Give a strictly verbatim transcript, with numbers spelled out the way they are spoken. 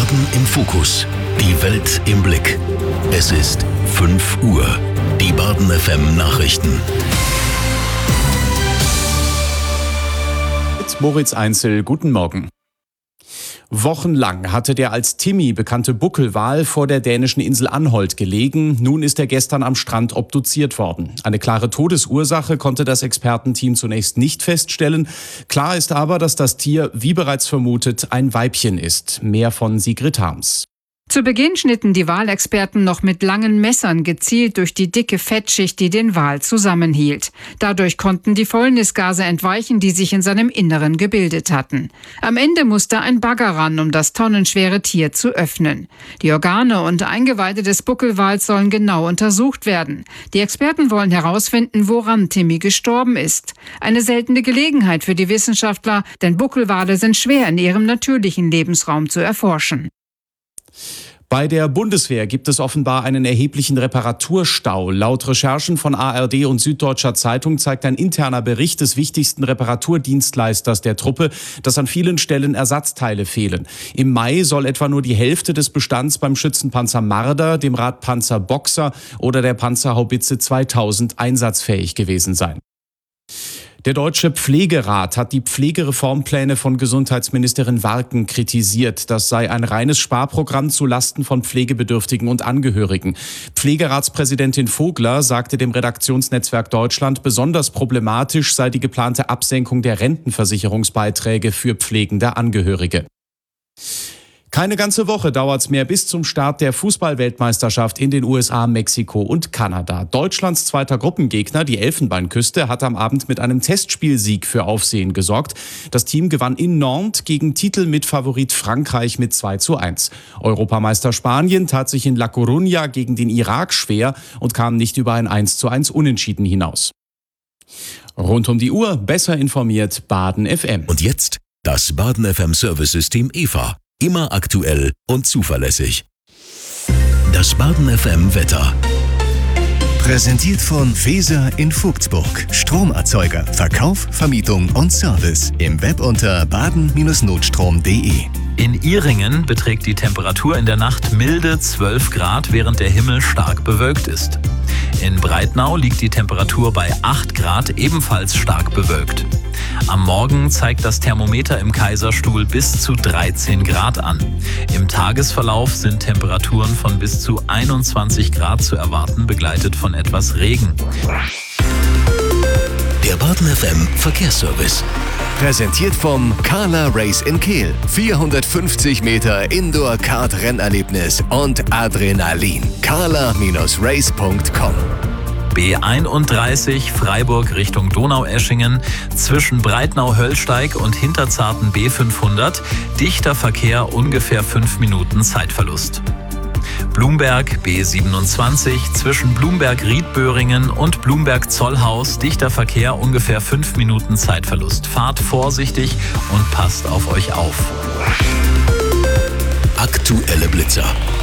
Baden im Fokus. Die Welt im Blick. Es ist fünf Uhr. Die Baden F M Nachrichten. Mit Moritz Einzel, guten Morgen. Wochenlang hatte der als Timmy bekannte Buckelwal vor der dänischen Insel Anholt gelegen. Nun ist er gestern am Strand obduziert worden. Eine klare Todesursache konnte das Expertenteam zunächst nicht feststellen. Klar ist aber, dass das Tier, wie bereits vermutet, ein Weibchen ist. Mehr von Sigrid Harms. Zu Beginn schnitten die Walexperten noch mit langen Messern gezielt durch die dicke Fettschicht, die den Wal zusammenhielt. Dadurch konnten die Fäulnisgase entweichen, die sich in seinem Inneren gebildet hatten. Am Ende musste ein Bagger ran, um das tonnenschwere Tier zu öffnen. Die Organe und Eingeweide des Buckelwals sollen genau untersucht werden. Die Experten wollen herausfinden, woran Timmy gestorben ist. Eine seltene Gelegenheit für die Wissenschaftler, denn Buckelwale sind schwer in ihrem natürlichen Lebensraum zu erforschen. Bei der Bundeswehr gibt es offenbar einen erheblichen Reparaturstau. Laut Recherchen von A R D und Süddeutscher Zeitung zeigt ein interner Bericht des wichtigsten Reparaturdienstleisters der Truppe, dass an vielen Stellen Ersatzteile fehlen. Im Mai soll etwa nur die Hälfte des Bestands beim Schützenpanzer Marder, dem Radpanzer Boxer oder der Panzerhaubitze zweitausend einsatzfähig gewesen sein. Der Deutsche Pflegerat hat die Pflegereformpläne von Gesundheitsministerin Warken kritisiert. Das sei ein reines Sparprogramm zu Lasten von Pflegebedürftigen und Angehörigen. Pflegeratspräsidentin Vogler sagte dem Redaktionsnetzwerk Deutschland, besonders problematisch sei die geplante Absenkung der Rentenversicherungsbeiträge für pflegende Angehörige. Keine ganze Woche dauert's mehr bis zum Start der Fußball-Weltmeisterschaft in den U S A, Mexiko und Kanada. Deutschlands zweiter Gruppengegner, die Elfenbeinküste, hat am Abend mit einem Testspielsieg für Aufsehen gesorgt. Das Team gewann in Nantes gegen Titelmitfavorit Frankreich mit zwei zu eins. Europameister Spanien tat sich in La Coruña gegen den Irak schwer und kam nicht über ein eins zu eins Unentschieden hinaus. Rund um die Uhr besser informiert Baden F M. Und jetzt das Baden F M Service-System E V A. Immer aktuell und zuverlässig. Das Baden F M Wetter. Präsentiert von Feser in Vogtsburg. Stromerzeuger, Verkauf, Vermietung und Service. Im Web unter baden Bindestrich notstrom punkt de. In Ihringen beträgt die Temperatur in der Nacht milde zwölf Grad, während der Himmel stark bewölkt ist. In Breitnau liegt die Temperatur bei acht Grad, ebenfalls stark bewölkt. Am Morgen zeigt das Thermometer im Kaiserstuhl bis zu dreizehn Grad an. Im Tagesverlauf sind Temperaturen von bis zu einundzwanzig Grad zu erwarten, begleitet von etwas Regen. Der Baden F M Verkehrsservice. Präsentiert vom Carla Race in Kehl. vierhundertfünfzig Meter Indoor-Kart-Rennerlebnis und Adrenalin. carla Bindestrich race punkt com. B einunddreißig Freiburg Richtung Donaueschingen zwischen Breitnau-Höllsteig und Hinterzarten B fünfhundert. Dichter Verkehr, ungefähr fünf Minuten Zeitverlust. Blumberg B siebenundzwanzig zwischen Blumberg-Riedböhringen und Blumberg-Zollhaus. Dichter Verkehr, ungefähr fünf Minuten Zeitverlust. Fahrt vorsichtig und passt auf euch auf. Aktuelle Blitzer.